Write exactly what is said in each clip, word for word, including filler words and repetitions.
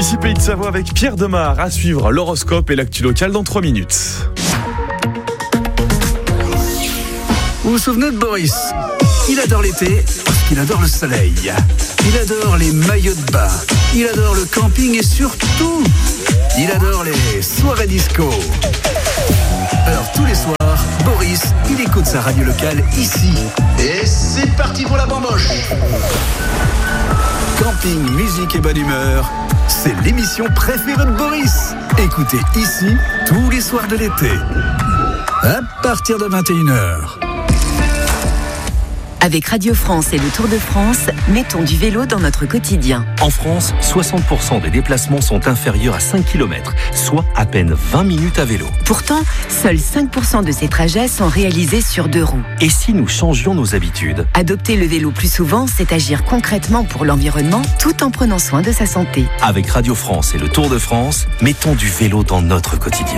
Ici Pays de Savoie avec Pierre Demar. À suivre l'horoscope et l'actu locale dans trois minutes. Vous vous souvenez de Boris ? Il adore l'été parce qu'il adore le soleil. Il adore les maillots de bain. Il adore le camping et surtout, il adore les soirées disco. Alors tous les soirs, Boris, il écoute sa radio locale ici. Et c'est parti pour la bamboche. Camping, musique et bonne humeur, c'est l'émission préférée de Boris. Écoutez ici tous les soirs de l'été. À partir de vingt et une heures. Avec Radio France et le Tour de France, mettons du vélo dans notre quotidien. En France, soixante pour cent des déplacements sont inférieurs à cinq kilomètres, soit à peine vingt minutes à vélo. Pourtant, seuls cinq pour cent de ces trajets sont réalisés sur deux roues. Et si nous changions nos habitudes ? Adopter le vélo plus souvent, c'est agir concrètement pour l'environnement tout en prenant soin de sa santé. Avec Radio France et le Tour de France, mettons du vélo dans notre quotidien.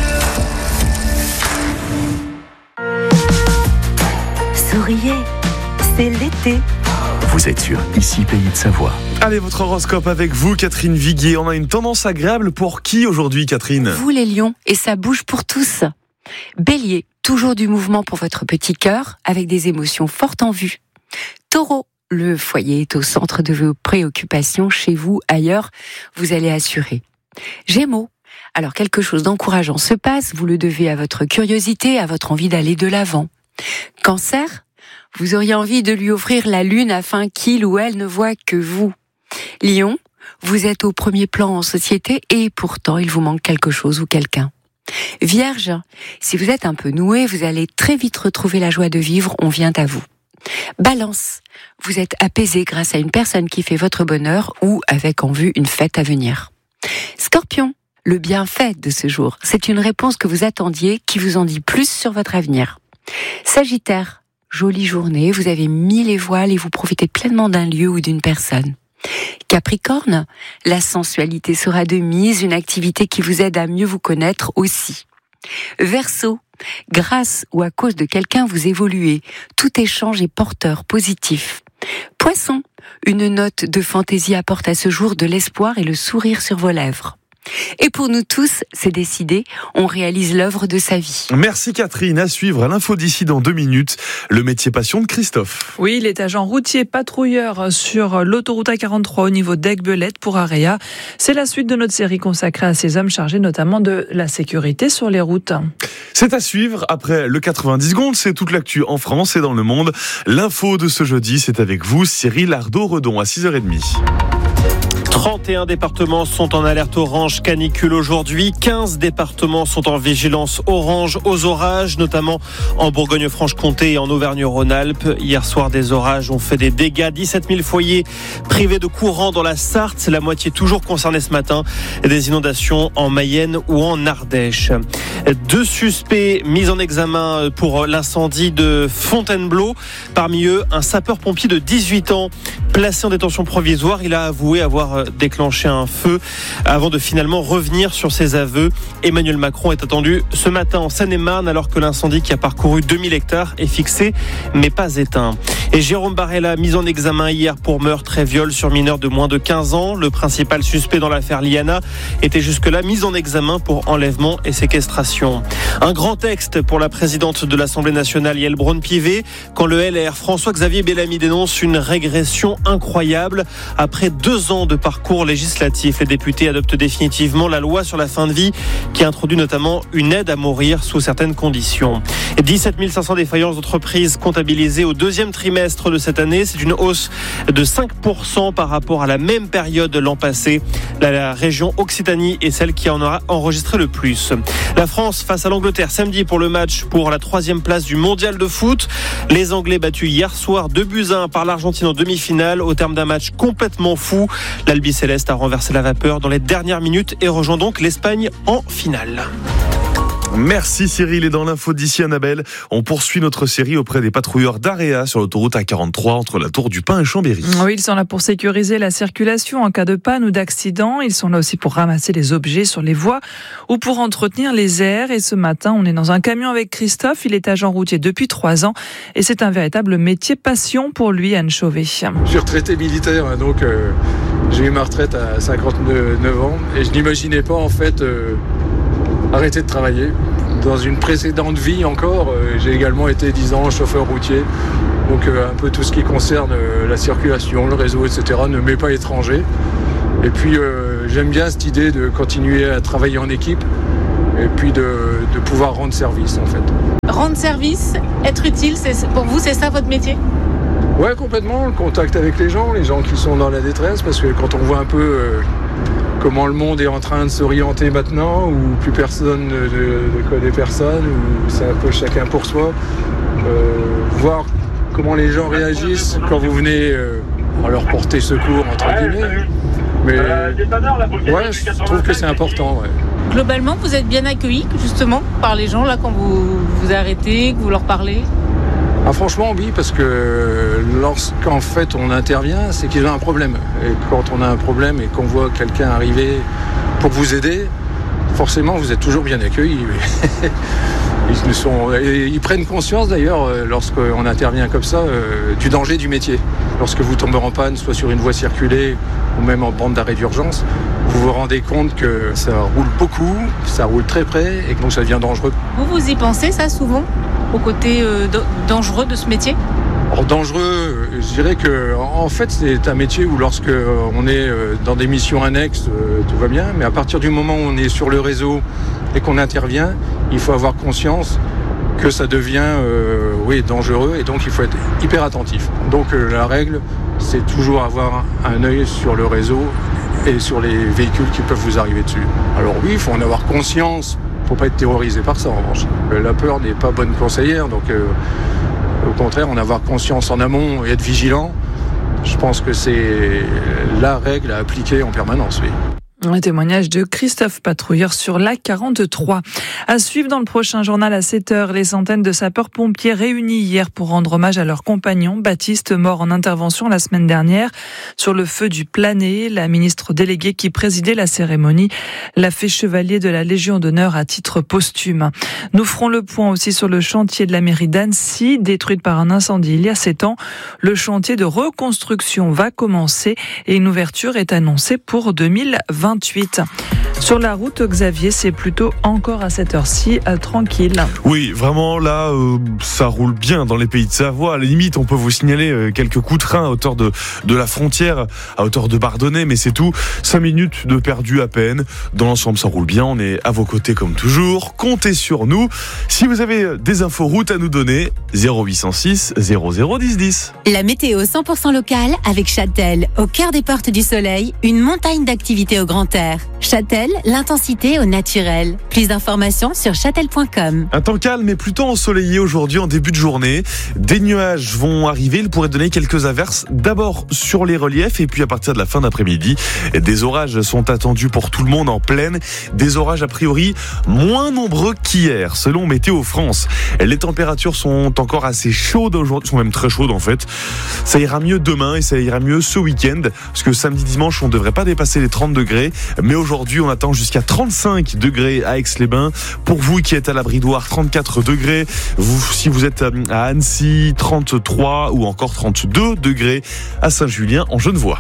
Souriez, c'est l'été. Vous êtes sur Ici Pays de Savoie. Allez, votre horoscope avec vous, Catherine Viguier. On a une tendance agréable pour qui aujourd'hui, Catherine ? Vous les lions, et ça bouge pour tous. Bélier, toujours du mouvement pour votre petit cœur, avec des émotions fortes en vue. Taureau, le foyer est au centre de vos préoccupations, chez vous, ailleurs, vous allez assurer. Gémeaux, alors quelque chose d'encourageant se passe, vous le devez à votre curiosité, à votre envie d'aller de l'avant. Cancer, vous auriez envie de lui offrir la lune afin qu'il ou elle ne voit que vous. Lion, vous êtes au premier plan en société et pourtant il vous manque quelque chose ou quelqu'un. Vierge, si vous êtes un peu noué, vous allez très vite retrouver la joie de vivre, on vient à vous. Balance, vous êtes apaisé grâce à une personne qui fait votre bonheur ou avec en vue une fête à venir. Scorpion, le bienfait de ce jour, c'est une réponse que vous attendiez qui vous en dit plus sur votre avenir. Sagittaire, jolie journée, vous avez mis les voiles et vous profitez pleinement d'un lieu ou d'une personne. Capricorne, la sensualité sera de mise, une activité qui vous aide à mieux vous connaître aussi. Verseau, grâce ou à cause de quelqu'un vous évoluez, tout échange est porteur, positif. Poisson, une note de fantaisie apporte à ce jour de l'espoir et le sourire sur vos lèvres. Et pour nous tous, c'est décidé, on réalise l'œuvre de sa vie. Merci Catherine, à suivre à l'info d'ici dans deux minutes, le métier passion de Christophe. Oui, il est agent routier patrouilleur sur l'autoroute A quarante-trois au niveau d'Aiguebelette pour Area. C'est la suite de notre série consacrée à ces hommes chargés notamment de la sécurité sur les routes. C'est à suivre après le quatre-vingt-dix secondes, c'est toute l'actu en France et dans le monde. L'info de ce jeudi, c'est avec vous, Cyril Ardo-Redon à six heures trente. trente et un départements sont en alerte orange canicule aujourd'hui. quinze départements sont en vigilance orange aux orages, notamment en Bourgogne-Franche-Comté et en Auvergne-Rhône-Alpes. Hier soir, des orages ont fait des dégâts. dix-sept mille foyers privés de courant dans la Sarthe. La moitié toujours concernée ce matin. Des inondations en Mayenne ou en Ardèche. Deux suspects mis en examen pour l'incendie de Fontainebleau. Parmi eux, un sapeur-pompier de dix-huit ans placé en détention provisoire. Il a avoué avoir déclenché un feu avant de finalement revenir sur ses aveux. Emmanuel Macron est attendu ce matin en Seine-et-Marne alors que l'incendie qui a parcouru deux mille hectares est fixé mais pas éteint. Et Jérôme Barella mis en examen hier pour meurtre et viol sur mineur de moins de quinze ans. Le principal suspect dans l'affaire Liana était jusque-là mis en examen pour enlèvement et séquestration. Un grand texte pour la présidente de l'Assemblée nationale Yael Braun-Pivet quand le L R François-Xavier Bellamy dénonce une régression incroyable. Après deux ans de parcours législatif, les députés adoptent définitivement la loi sur la fin de vie qui introduit notamment une aide à mourir sous certaines conditions. dix-sept mille cinq cents défaillances d'entreprises comptabilisées au deuxième trimestre de cette année. C'est une hausse de cinq pour cent par rapport à la même période l'an passé. La, la région Occitanie est celle qui en aura enregistré le plus. La France face à l'Angleterre samedi pour le match pour la troisième place du mondial de foot. Les Anglais battus hier soir deux buts à un par l'Argentine en demi-finale au terme d'un match complètement fou. L'Albi Céleste a renversé la vapeur dans les dernières minutes et rejoint donc l'Espagne en finale. Merci Cyril. Et dans l'info d'ici Annabelle, on poursuit notre série auprès des patrouilleurs d'Area sur l'autoroute A quarante-trois entre la Tour du Pin et Chambéry. Oui, ils sont là pour sécuriser la circulation en cas de panne ou d'accident. Ils sont là aussi pour ramasser les objets sur les voies ou pour entretenir les aires. Et ce matin, on est dans un camion avec Christophe. Il est agent routier depuis trois ans et c'est un véritable métier passion pour lui, Anne Chauvet. Je suis retraité militaire, donc euh, j'ai eu ma retraite à cinquante-neuf ans et je n'imaginais pas en fait euh, arrêter de travailler. Dans une précédente vie encore, euh, j'ai également été dix ans chauffeur routier. Donc euh, un peu tout ce qui concerne euh, la circulation, le réseau, et cetera ne m'est pas étranger. Et puis euh, j'aime bien cette idée de continuer à travailler en équipe et puis de, de pouvoir rendre service en fait. Rendre service, être utile, c'est, pour vous c'est ça votre métier ? Ouais, complètement, le contact avec les gens, les gens qui sont dans la détresse, parce que quand on voit un peu euh, comment le monde est en train de s'orienter maintenant, où plus personne ne, ne connaît personne, où c'est un peu chacun pour soi, euh, voir comment les gens réagissent quand vous venez euh, leur porter secours, entre guillemets. Mais ouais, je trouve que c'est important, ouais. Globalement, vous êtes bien accueillis, justement, par les gens, là, quand vous vous arrêtez, que vous leur parlez ? Ah, franchement, oui, parce que lorsqu'en fait on intervient, c'est qu'ils ont un problème. Et quand on a un problème et qu'on voit quelqu'un arriver pour vous aider, forcément, vous êtes toujours bien accueillis. Ils, sont, ils prennent conscience d'ailleurs, lorsqu'on intervient comme ça, du danger du métier. Lorsque vous tombez en panne, soit sur une voie circulée ou même en bande d'arrêt d'urgence, vous vous rendez compte que ça roule beaucoup, ça roule très près et que donc ça devient dangereux. Vous, vous y pensez ça souvent ? Au côté euh, d- dangereux de ce métier ? Alors dangereux, je dirais que en fait c'est un métier où lorsque on est dans des missions annexes, tout va bien, mais à partir du moment où on est sur le réseau et qu'on intervient, il faut avoir conscience que ça devient euh, oui, dangereux et donc il faut être hyper attentif. Donc euh, la règle, c'est toujours avoir un œil sur le réseau et sur les véhicules qui peuvent vous arriver dessus. Alors oui, il faut en avoir conscience. Il ne faut pas être terrorisé par ça en revanche. La peur n'est pas bonne conseillère, donc euh, au contraire, en avoir conscience en amont et être vigilant, je pense que c'est la règle à appliquer en permanence, oui. Un témoignage de Christophe, patrouilleur sur l'A quarante-trois. À suivre dans le prochain journal à sept heures, les centaines de sapeurs-pompiers réunis hier pour rendre hommage à leur compagnon, Baptiste, mort en intervention la semaine dernière sur le feu du Plané. La ministre déléguée qui présidait la cérémonie l'a fait chevalier de la Légion d'honneur à titre posthume. Nous ferons le point aussi sur le chantier de la mairie d'Annecy, détruite par un incendie il y a sept ans. Le chantier de reconstruction va commencer et une ouverture est annoncée pour deux mille vingt-huit. Sur la route, Xavier, c'est plutôt encore à cette heure-ci euh, tranquille. Oui, vraiment, là, euh, ça roule bien dans les pays de Savoie. À la limite, on peut vous signaler euh, quelques coups de train à hauteur de, de la frontière, à hauteur de Bardonnay, mais c'est tout. Cinq minutes de perdu à peine. Dans l'ensemble, ça roule bien. On est à vos côtés comme toujours. Comptez sur nous. Si vous avez des infos routes à nous donner, zéro huit cent six zéro zéro dix dix. La météo cent pour cent locale avec Châtel, au cœur des portes du soleil, une montagne d'activités au grand air. Châtel, l'intensité au naturel. Plus d'informations sur châtel point com. Un temps calme et plutôt ensoleillé aujourd'hui en début de journée. Des nuages vont arriver, ils pourraient donner quelques averses d'abord sur les reliefs et puis à partir de la fin d'après-midi. Des orages sont attendus pour tout le monde en plaine. Des orages a priori moins nombreux qu'hier selon Météo France. Les températures sont encore assez chaudes aujourd'hui, sont même très chaudes en fait. Ça ira mieux demain et ça ira mieux ce week-end parce que samedi, dimanche, on ne devrait pas dépasser les trente degrés. Mais aujourd'hui, on attend jusqu'à trente-cinq degrés à Aix-les-Bains. Pour vous qui êtes à la Bridoire, trente-quatre degrés. Vous, si vous êtes à Annecy, trente-trois ou encore trente-deux degrés à Saint-Julien en Genevois.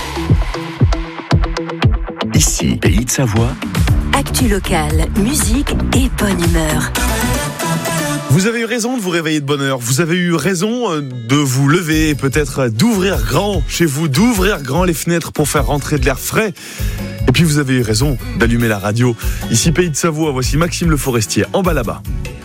Ici, Pays de Savoie. Actu locale, musique et bonne humeur. Vous avez eu raison de vous réveiller de bonne heure. Vous avez eu raison de vous lever et peut-être d'ouvrir grand chez vous, d'ouvrir grand les fenêtres pour faire rentrer de l'air frais. Et puis vous avez eu raison d'allumer la radio. Ici Pays de Savoie, voici Maxime Le Forestier en bas là-bas.